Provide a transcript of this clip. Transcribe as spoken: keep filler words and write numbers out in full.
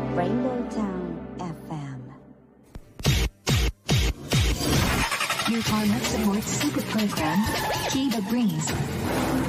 Rainbow Town エフエム. Your Tarmac supports super program Key the Breeze.